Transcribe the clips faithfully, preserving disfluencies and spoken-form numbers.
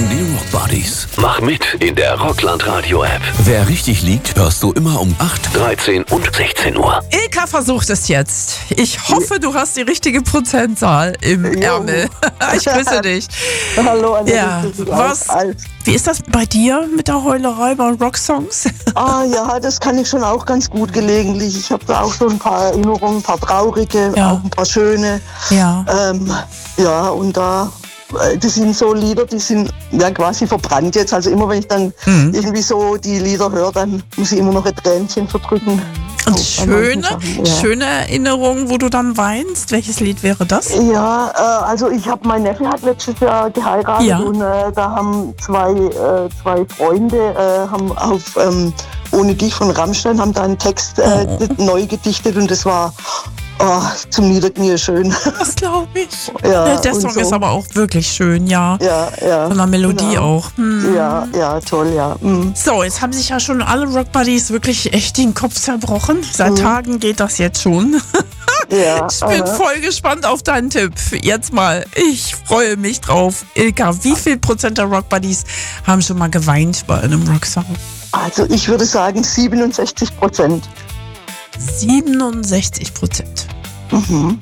ticken die Rock Buddies. Mach mit in der Rockland Radio App. Wer richtig liegt, hörst du immer um acht, dreizehn und sechzehn Uhr. Ilka versucht es jetzt. Ich hoffe, du hast die richtige Prozentzahl im Jo. Ärmel. Ich grüße dich. Hallo an Ja, was? Wie ist das bei dir mit der Heulerei bei Rocksongs? Ah ja, das kann ich schon auch ganz gut gelegentlich. Ich habe da auch so ein paar Erinnerungen, ein paar traurige, Ja. auch ein paar schöne. Ja. Ähm, ja, und da, äh, das sind so Lieder, die sind ja quasi verbrannt jetzt. Also immer wenn ich dann Mhm. irgendwie so die Lieder höre, dann muss ich immer noch ein Tränchen verdrücken. Und So, bei manchen schöne, Sachen, ja. schöne Erinnerungen, wo du dann weinst. Welches Lied wäre das? Ja, äh, also ich habe, mein Neffe hat letztes Jahr geheiratet Ja. und äh, da haben zwei, äh, zwei Freunde äh, haben auf ähm, Ohne dich von Rammstein haben da einen Text äh, Oh. neu gedichtet und das war oh, zum Niederknie schön. Das glaube ich. Ja, Der und Song so. ist aber auch wirklich schön, ja. Ja, ja. Von der Melodie genau. auch. Hm. Ja, ja, toll, ja. Mhm. So, jetzt haben sich ja schon alle Rock Buddies wirklich echt den Kopf zerbrochen. Seit Mhm. Tagen geht das jetzt schon. Ja, Ich bin aha. voll gespannt auf deinen Tipp. Jetzt mal, ich freue mich drauf. Ilka, wie viel Prozent der Rock Buddies haben schon mal geweint bei einem Rocksong? Also ich würde sagen siebenundsechzig Prozent. siebenundsechzig Prozent. Mhm.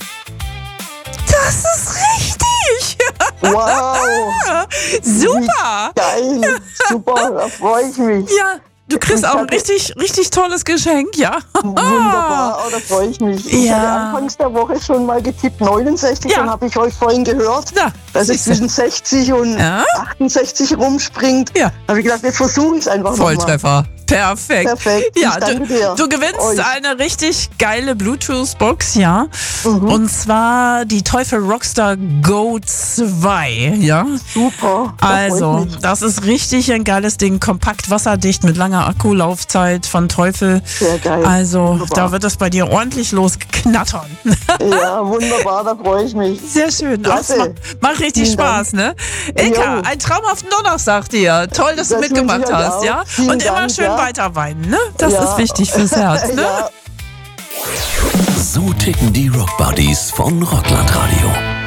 Das ist richtig! Wow, Super! geil, super, da freue ich mich. Ja, du kriegst Ich auch ein hatte- richtig, richtig tolles Geschenk, ja? Wunderbar, oh, da freue ich mich. Ich Ja. hatte anfangs der Woche schon mal getippt neunundsechzig, Ja. dann habe ich euch vorhin gehört, Na, dass es siehste. zwischen sechzig und Ja. achtundsechzig rumspringt. Ja. Da habe ich gedacht, jetzt versuche ich es einfach nochmal. Volltreffer. Perfekt. Perfekt. Ja, Ich danke du, dir. du gewinnst Euch. eine richtig geile Bluetooth-Box, ja. Mhm. Und zwar die Teufel Rockstar Go zwei, ja. Super. da freu ich Also, mich. das ist richtig ein geiles Ding. Kompakt, wasserdicht, mit langer Akkulaufzeit von Teufel. Sehr geil. Also, Wunderbar. da wird es bei dir ordentlich losgeknattern. Ja, wunderbar, da freue ich mich. Sehr schön. Klasse. Das macht, macht richtig Vielen Dank. Spaß, ne? Ilka, Jo. einen traumhaften Donnerstag dir. Toll, dass du Das mitgemacht wünsche ich euch hast, auch. ja? Vielen Und immer Dank, schön ja. weiter weinen, ne? Das Ja. ist wichtig fürs Herz, ne? Ja. So ticken die Rock Buddies von Rockland Radio.